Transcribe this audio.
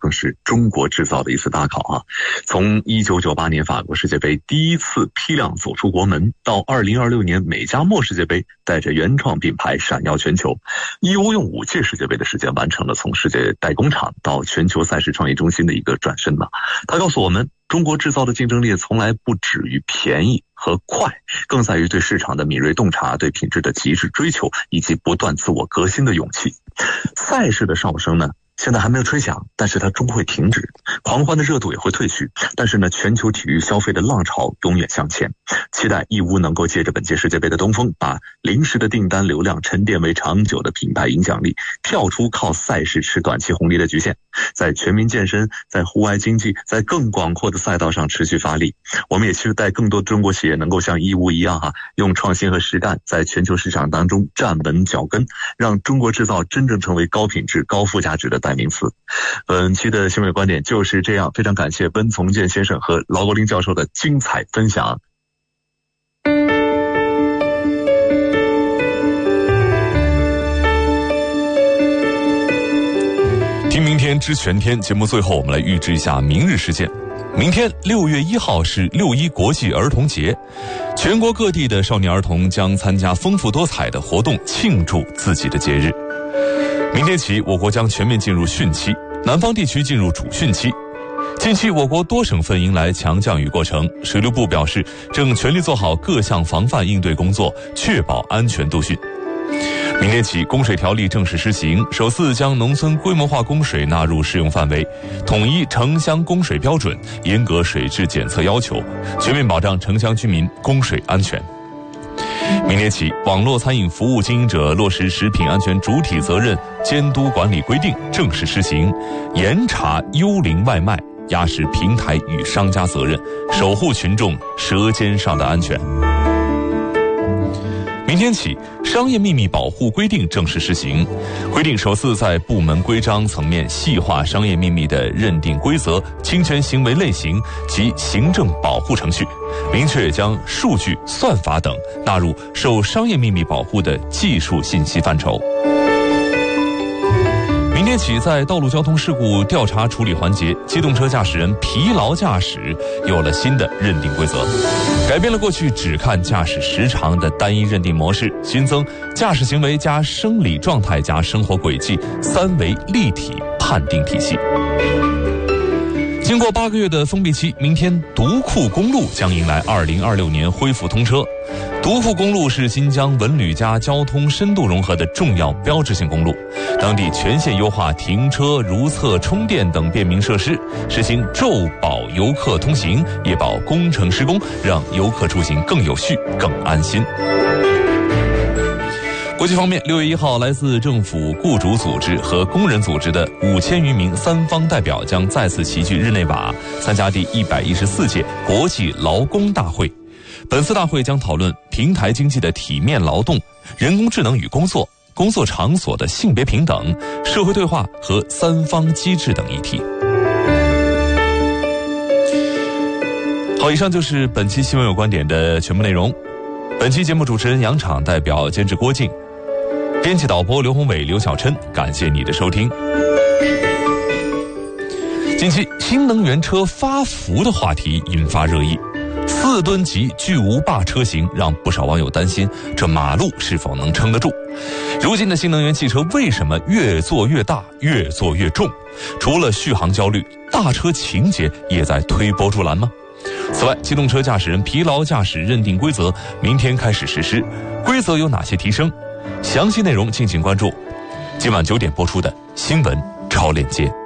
称是中国制造的一次大考啊。从1998年法国世界杯第一次批量走出国门，到2026年美加墨世界杯带着原创品牌闪耀全球，义乌用5届世界杯的时间完成了从世界代工厂到全球赛事创意中心的一个转身吧。他告诉我们，中国制造的竞争力从来不止于便宜和快，更在于对市场的敏锐洞察，对品质的极致追求，以及不断自我革新的勇气。赛事的哨声呢，现在还没有吹响，但是它终会停止，狂欢的热度也会褪去，但是呢，全球体育消费的浪潮永远向前。期待义乌能够借着本届世界杯的东风，把临时的订单流量沉淀为长久的品牌影响力，跳出靠赛事吃短期红利的局限，在全民健身，在户外经济，在更广阔的赛道上持续发力。我们也期待更多中国企业能够像义乌一样用创新和实干在全球市场当中站稳脚跟，让中国制造真正成为高品质高附加值的代名词。本期的新闻观点就是这样，非常感谢温从建先生和劳国林教授的精彩分享。 听明天知全天节目最后，我们来预知一下明日事件。明天6月1号是6·1国际儿童节，全国各地的少年儿童将参加丰富多彩的活动，庆祝自己的节日。明天起，我国将全面进入汛期，南方地区进入主汛期。近期我国多省份迎来强降雨过程，水利部表示正全力做好各项防范应对工作，确保安全度汛。明天起，供水条例正式施行，首次将农村规模化供水纳入适用范围，统一城乡供水标准，严格水质检测要求，全面保障城乡居民供水安全。明天起，网络餐饮服务经营者落实食品安全主体责任监督管理规定正式施行，严查幽灵外卖，压实平台与商家责任，守护群众舌尖上的安全。明天起，商业秘密保护规定正式施行，规定首次在部门规章层面细化商业秘密的认定规则、侵权行为类型及行政保护程序，明确将数据、算法等纳入受商业秘密保护的技术信息范畴。明天起，在道路交通事故调查处理环节，机动车驾驶人疲劳驾驶有了新的认定规则，改变了过去只看驾驶时长的单一认定模式，新增驾驶行为加生理状态加生活轨迹3维立体判定体系。经过8个月的封闭期，明天独库公路将迎来2026年恢复通车。独库公路是新疆文旅加交通深度融合的重要标志性公路，当地全线优化停车、如厕、充电等便民设施，实行昼保游客通行，夜保工程施工，让游客出行更有序、更安心。国际方面，6月1号，来自政府、雇主组织和工人组织的5000余名三方代表将再次齐聚日内瓦，参加第114届国际劳工大会。本次大会将讨论平台经济的体面劳动、人工智能与工作、工作场所的性别平等、社会对话和三方机制等议题。好，以上就是本期新闻有观点的全部内容。本期节目主持人杨昶，代表监制郭靖，编辑导播刘宏伟、刘小琛，感谢你的收听。近期新能源车发福的话题引发热议，4吨级巨无霸车型让不少网友担心这马路是否能撑得住。如今的新能源汽车为什么越做越大、越做越重？除了续航焦虑，大车情节也在推波助澜吗？此外，机动车驾驶人疲劳驾驶认定规则明天开始实施，规则有哪些提升？详细内容敬请关注今晚9点播出的新闻超链接。